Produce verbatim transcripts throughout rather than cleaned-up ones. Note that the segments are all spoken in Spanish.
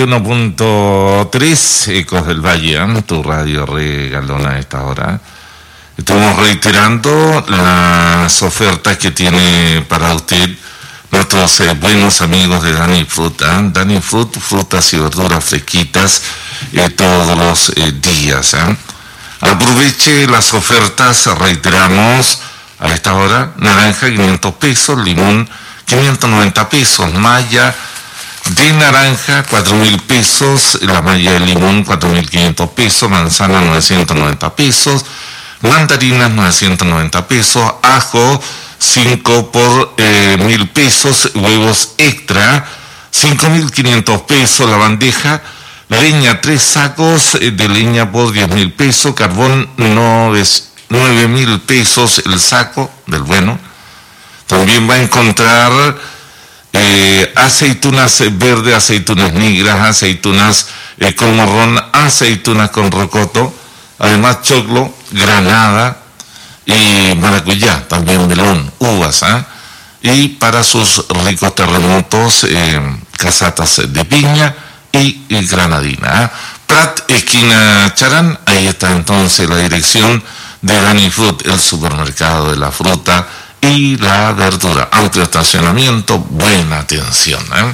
uno punto tres, Ecos del Valle, ¿eh? Tu radio regalona a esta hora. Estamos reiterando las ofertas que tiene para usted nuestros eh, buenos amigos de Dani Fruit, ¿eh? Dani Fruit, frutas y verduras fresquitas eh, todos los eh, días. ¿eh? Aproveche las ofertas, reiteramos a esta hora: naranja quinientos pesos, limón quinientos noventa pesos, malla de naranja cuatro mil pesos, la malla de limón cuatro mil quinientos pesos, manzana novecientos noventa pesos, mandarinas novecientos noventa pesos, ajo cinco por mil pesos, huevos extra cinco mil quinientos pesos la bandeja, leña tres sacos de leña por diez mil pesos, carbón nueve mil pesos el saco del bueno. También va a encontrar eh, aceitunas verdes, aceitunas negras, aceitunas eh, con morrón, aceitunas con rocoto, además choclo, granada y maracuyá, también melón, uvas, ¿eh? Y para sus ricos terremotos, eh, casatas de piña y, y granadina. ¿eh? Prat, esquina Charán, ahí está entonces la dirección de Dani Fruit, el supermercado de la fruta y la verdura. Amplio estacionamiento, buena atención. ¿eh?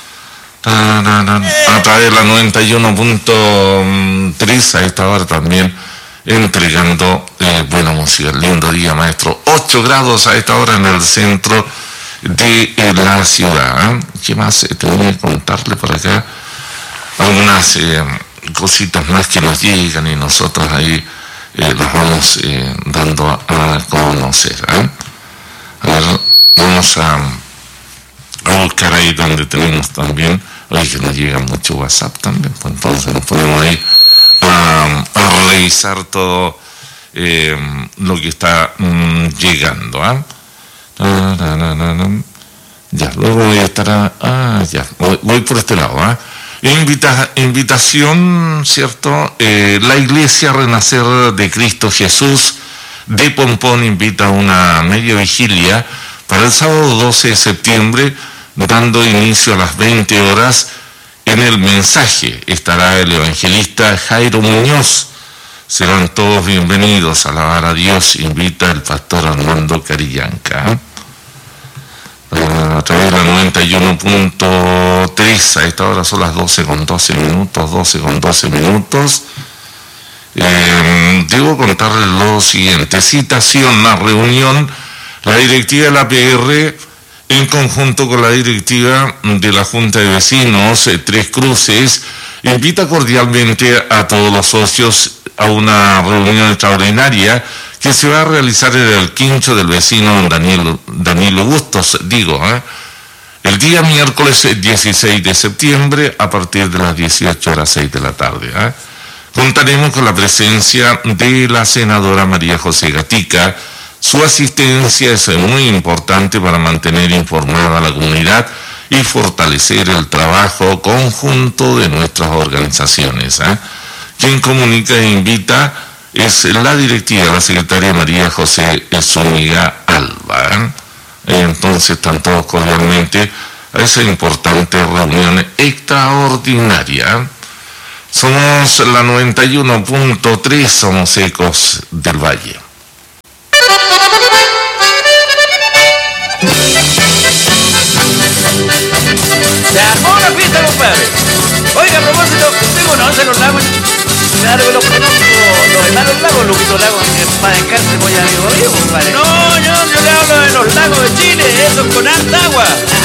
A través de la noventa y uno punto tres, a esta hora también entregando eh, buena música. Lindo día, maestro. ocho grados a esta hora en el centro de eh, la ciudad. ¿eh? ¿Qué más? Eh, tengo que contarle por acá algunas eh, cositas más que nos llegan y nosotros ahí eh, las vamos eh, dando a, a conocer. ¿eh? A ver, vamos a, a buscar ahí donde tenemos también, oye, que nos llega mucho WhatsApp también, pues entonces nos ponemos ahí a, a revisar todo eh, lo que está mm, llegando. ¿eh? Na, na, na, na, na. Ya, luego voy a estar, a, ah, ya, voy, voy por este lado. ¿eh? Invita, invitación, ¿cierto? Eh, la Iglesia Renacer de Cristo Jesús de Pompón invita a una media vigilia para el sábado doce de septiembre, dando inicio a las veinte horas. En el mensaje estará el evangelista Jairo Muñoz. Serán todos bienvenidos a alabar a Dios, invita el pastor Armando Carillanca. A través de la noventa y uno punto tres, a esta hora son las doce con doce minutos, doce con doce minutos. Eh, debo contarles lo siguiente: citación a reunión, la directiva de la P R en conjunto con la directiva de la Junta de Vecinos eh, Tres Cruces invita cordialmente a todos los socios a una reunión extraordinaria que se va a realizar en el quincho del vecino Daniel, Danilo Bustos, digo, ¿eh? el día miércoles dieciséis de septiembre a partir de las dieciocho horas seis de la tarde. ¿eh? Contaremos con la presencia de la senadora María José Gatica. Su asistencia es muy importante para mantener informada a la comunidad y fortalecer el trabajo conjunto de nuestras organizaciones. ¿eh? Quien comunica e invita es la directiva, la secretaria María José Zúñiga Alba. ¿eh? Entonces están todos cordialmente a esa importante reunión extraordinaria. Somos la noventa y uno punto tres, somos Ecos del Valle. Se armó la fiesta, compadre. Oiga, a propósito, ¿usted conoce los lagos? Claro que los conozco, los hermanos lagos, Luquito Lago, para descanse, voy a amigo mío, compadre. No, yo, yo le hablo de los lagos de Chile, esos con harta agua.